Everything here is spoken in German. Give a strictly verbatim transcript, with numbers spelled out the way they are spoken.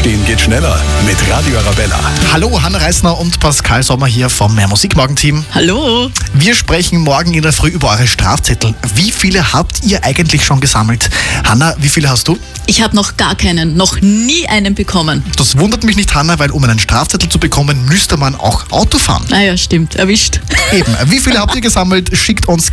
Aufstehen geht schneller mit Radio Arabella. Hallo, Hanna Reisner und Pascal Sommer hier vom Mehr Musik Morgen Team. Hallo. Wir sprechen morgen in der Früh über eure Strafzettel. Wie viele habt ihr eigentlich schon gesammelt? Hanna, wie viele hast du? Ich habe noch gar keinen, noch nie einen bekommen. Das wundert mich nicht, Hanna, weil um einen Strafzettel zu bekommen, müsste man auch Auto fahren. Naja, stimmt, erwischt. Eben, wie viele habt ihr gesammelt? Schickt uns